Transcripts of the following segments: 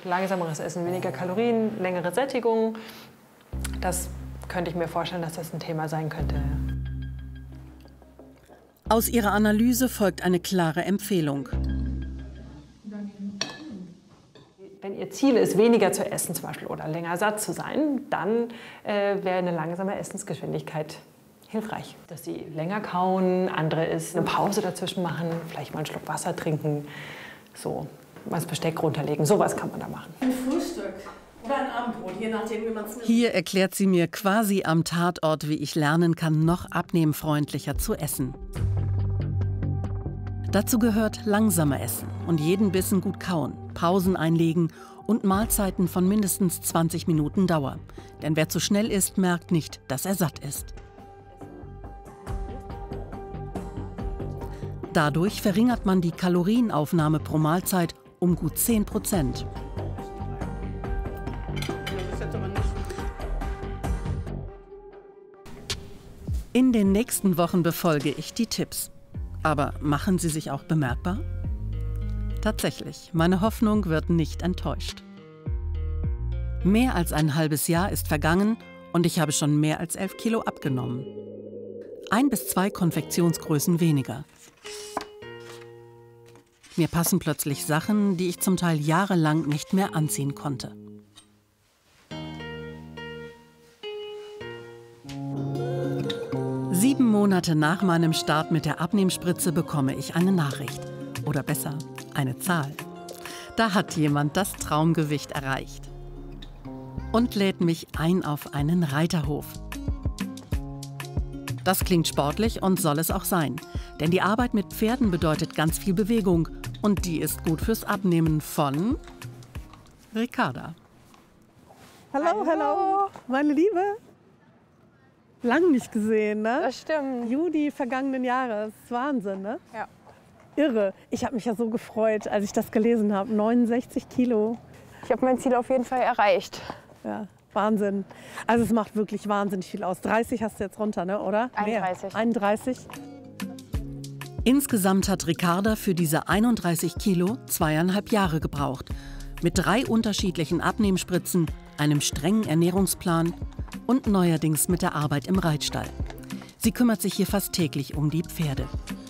Langsameres Essen, weniger Kalorien, längere Sättigung. Das könnte ich mir vorstellen, dass das ein Thema sein könnte. Aus ihrer Analyse folgt eine klare Empfehlung. Wenn Ihr Ziel ist, weniger zu essen zum Beispiel oder länger satt zu sein, dann wäre eine langsame Essensgeschwindigkeit hilfreich. Dass Sie länger kauen, andere ist eine Pause dazwischen machen, vielleicht mal einen Schluck Wasser trinken, so mal das Besteck runterlegen, sowas kann man da machen. Ein Frühstück oder ein Abendbrot, je nachdem, wie man es nimmt. Hier erklärt sie mir quasi am Tatort, wie ich lernen kann, noch abnehmfreundlicher zu essen. Dazu gehört langsamer Essen und jeden Bissen gut kauen, Pausen einlegen und Mahlzeiten von mindestens 20 Minuten Dauer. Denn wer zu schnell isst, merkt nicht, dass er satt ist. Dadurch verringert man die Kalorienaufnahme pro Mahlzeit um gut 10%. In den nächsten Wochen befolge ich die Tipps. Aber machen sie sich auch bemerkbar? Tatsächlich, meine Hoffnung wird nicht enttäuscht. Mehr als ein halbes Jahr ist vergangen und ich habe schon mehr als 11 Kilo abgenommen. 1 bis 2 Konfektionsgrößen weniger. Mir passen plötzlich Sachen, die ich zum Teil jahrelang nicht mehr anziehen konnte. Sieben Monate nach meinem Start mit der Abnehmspritze bekomme ich eine Nachricht. Oder besser, eine Zahl. Da hat jemand das Traumgewicht erreicht. Und lädt mich ein auf einen Reiterhof. Das klingt sportlich und soll es auch sein. Denn die Arbeit mit Pferden bedeutet ganz viel Bewegung. Und die ist gut fürs Abnehmen von Ricarda. Hallo, hallo, meine Liebe. Lang nicht gesehen, ne? Das stimmt. Juli vergangenen Jahres. Wahnsinn, ne? Ja. Irre. Ich habe mich ja so gefreut, als ich das gelesen habe. 69 Kilo. Ich habe mein Ziel auf jeden Fall erreicht. Ja, Wahnsinn. Also es macht wirklich wahnsinnig viel aus. 30 hast du jetzt runter, ne? Oder? 31. Mehr. 31. Insgesamt hat Ricarda für diese 31 Kilo 2,5 Jahre gebraucht. Mit 3 unterschiedlichen Abnehmspritzen, einem strengen Ernährungsplan und neuerdings mit der Arbeit im Reitstall. Sie kümmert sich hier fast täglich um die Pferde.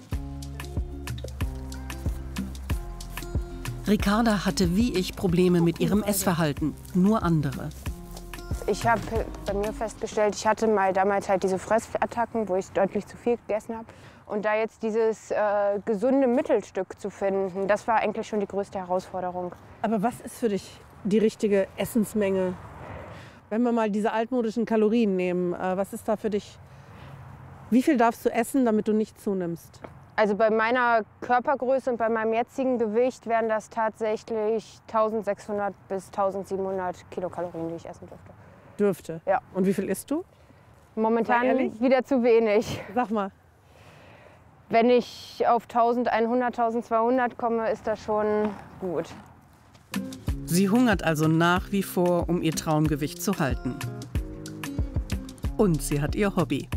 Ricarda hatte wie ich Probleme mit ihrem Essverhalten, nur andere. Ich habe bei mir festgestellt, ich hatte mal damals halt diese Fressattacken, wo ich deutlich zu viel gegessen habe. Und da jetzt dieses gesunde Mittelstück zu finden, das war eigentlich schon die größte Herausforderung. Aber was ist für dich die richtige Essensmenge? Wenn wir mal diese altmodischen Kalorien nehmen, was ist da für dich? Wie viel darfst du essen, damit du nicht zunimmst? Also bei meiner Körpergröße und bei meinem jetzigen Gewicht wären das tatsächlich 1600 bis 1700 Kilokalorien, die ich essen dürfte. Dürfte? Ja. Und wie viel isst du? Momentan ehrlich? wieder zu wenig. Sag mal. Wenn ich auf 1100, 1200 komme, ist das schon gut. Sie hungert also nach wie vor, um ihr Traumgewicht zu halten. Und sie hat ihr Hobby.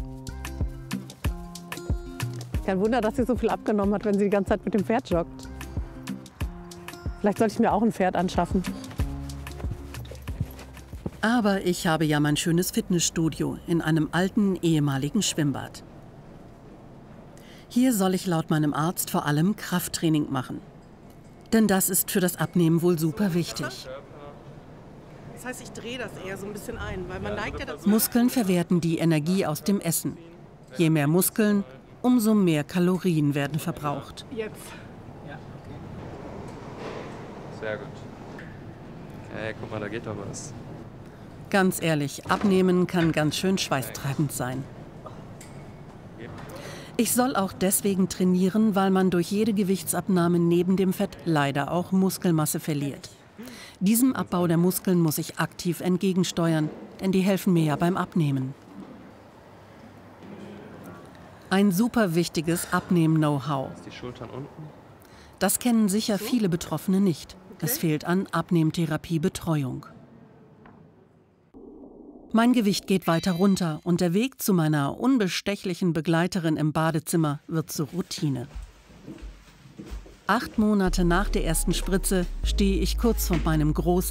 Kein Wunder, dass sie so viel abgenommen hat, wenn sie die ganze Zeit mit dem Pferd joggt. Vielleicht sollte ich mir auch ein Pferd anschaffen. Aber ich habe ja mein schönes Fitnessstudio in einem alten, ehemaligen Schwimmbad. Hier soll ich laut meinem Arzt vor allem Krafttraining machen. Denn das ist für das Abnehmen wohl super wichtig. Das heißt, ich drehe das eher so ein bisschen ein, weil man neigt ja dazu. Muskeln verwerten die Energie aus dem Essen. Je mehr Muskeln, umso mehr Kalorien werden verbraucht. Jetzt. Ja, okay. Sehr gut. Okay, guck mal, da geht doch was. Ganz ehrlich, Abnehmen kann ganz schön schweißtreibend sein. Ich soll auch deswegen trainieren, weil man durch jede Gewichtsabnahme neben dem Fett leider auch Muskelmasse verliert. Diesem Abbau der Muskeln muss ich aktiv entgegensteuern, denn die helfen mir ja beim Abnehmen. Ein super wichtiges Abnehmen-Know-how. Die Schultern unten. Das kennen sicher viele Betroffene nicht. Es fehlt an Abnehmtherapie-Betreuung. Mein Gewicht geht weiter runter und der Weg zu meiner unbestechlichen Begleiterin im Badezimmer wird zur Routine. 8 Monate nach der ersten Spritze stehe ich kurz vor meinem großen